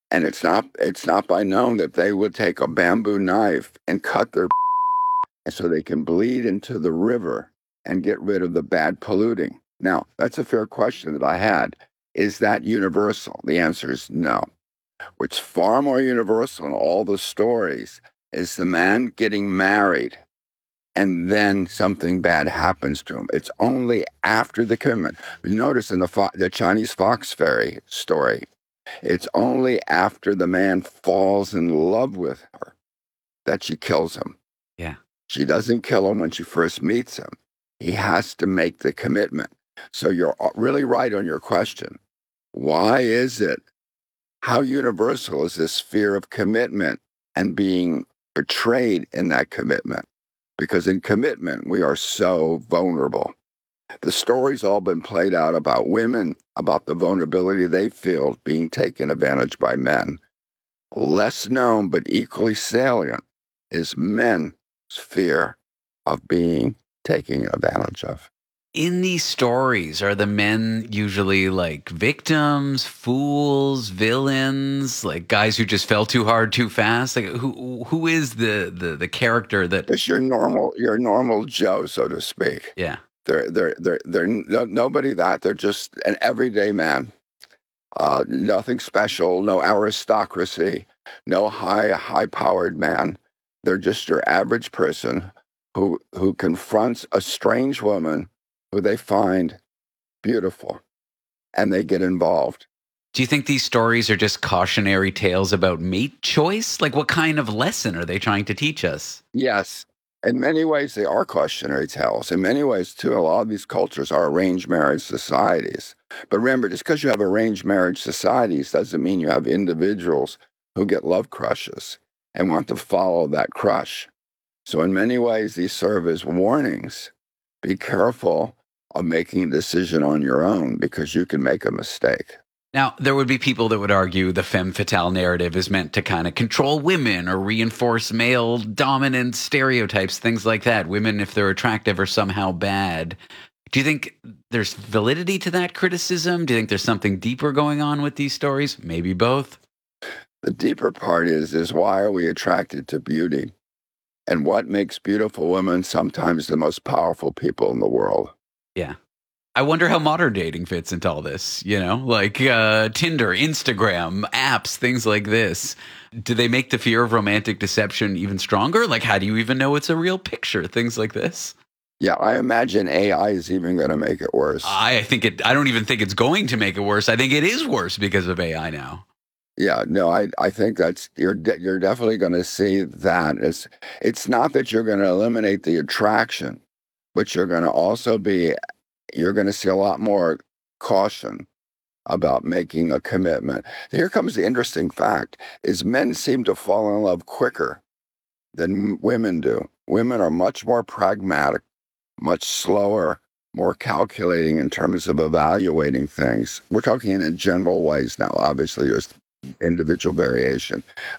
And it's not by known that they would take a bamboo knife and cut their so they can bleed into the river and get rid of the bad polluting. Now, that's a fair question that I had. Is that universal? The answer is no. What's far more universal in all the stories is the man getting married and then something bad happens to him. It's only after the commitment. You notice in the Chinese fox fairy story, it's only after the man falls in love with her that she kills him. Yeah. She doesn't kill him when she first meets him. He has to make the commitment. So you're really right on your question. Why is it? How universal is this fear of commitment and being betrayed in that commitment? Because in commitment, we are so vulnerable. The story's all been played out about women, about the vulnerability they feel being taken advantage by men. Less known, but equally salient, is men's fear of being taken advantage of. In these stories, are the men usually like victims, fools, villains, like guys who just fell too hard too fast? Like who is the character that? It's your normal Joe, so to speak. Yeah. They're nobody that. They're just an everyday man. Nothing special, no aristocracy, no high-powered man. They're just your average person who confronts a strange woman who they find beautiful, and they get involved. Do you think these stories are just cautionary tales about mate choice? Like, what kind of lesson are they trying to teach us? Yes. In many ways, they are cautionary tales. In many ways, too, a lot of these cultures are arranged marriage societies. But remember, just because you have arranged marriage societies doesn't mean you have individuals who get love crushes and want to follow that crush. So in many ways, these serve as warnings. Be careful of making a decision on your own because you can make a mistake. Now, there would be people that would argue the femme fatale narrative is meant to kind of control women or reinforce male dominant stereotypes, things like that. Women, if they're attractive, are somehow bad. Do you think there's validity to that criticism? Do you think there's something deeper going on with these stories? Maybe both. The deeper part is why are we attracted to beauty? And what makes beautiful women sometimes the most powerful people in the world? Yeah. I wonder how modern dating fits into all this, like Tinder, Instagram, apps, things like this. Do they make the fear of romantic deception even stronger? Like, how do you even know it's a real picture? Things like this. Yeah, I imagine AI is even going to make it worse. I don't even think it's going to make it worse. I think it is worse because of AI now. Yeah, no, I think you're definitely going to see that. It's not that you're going to eliminate the attraction, but you're going to see a lot more caution about making a commitment. Here comes the interesting fact, is men seem to fall in love quicker than women do. Women are much more pragmatic, much slower, more calculating in terms of evaluating things. We're talking in general ways now. Obviously, there's individual variation.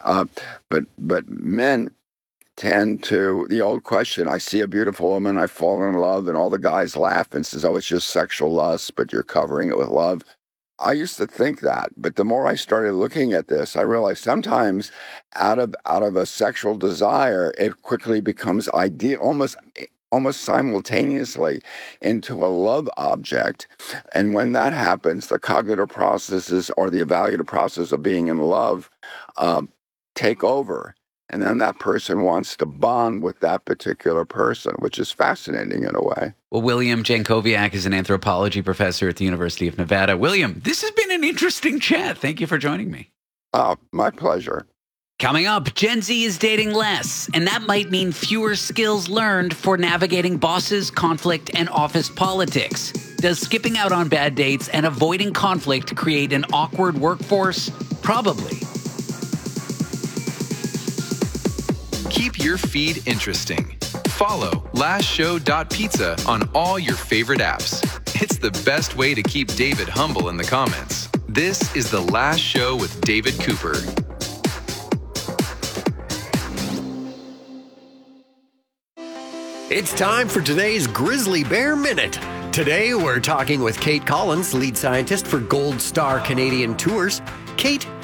But men tend to, the old question, I see a beautiful woman, I fall in love, and all the guys laugh and says, oh, it's just sexual lust, but you're covering it with love. I used to think that, but the more I started looking at this, I realized sometimes out of a sexual desire, it quickly becomes ideal, almost simultaneously into a love object. And when that happens, the cognitive processes or the evaluative process of being in love take over. And then that person wants to bond with that particular person, which is fascinating in a way. Well, William Jankowiak is an anthropology professor at the University of Nevada. William, this has been an interesting chat. Thank you for joining me. My pleasure. Coming up, Gen Z is dating less, and that might mean fewer skills learned for navigating bosses, conflict, and office politics. Does skipping out on bad dates and avoiding conflict create an awkward workforce? Probably. Keep your feed interesting. Follow lastshow.pizza on all your favorite apps. It's the best way to keep David humble in the comments. This is The Last Show with David Cooper. It's time for today's Grizzly Bear Minute. Today, we're talking with Kate Collins, lead scientist for Gold Star Canadian Tours. Kate,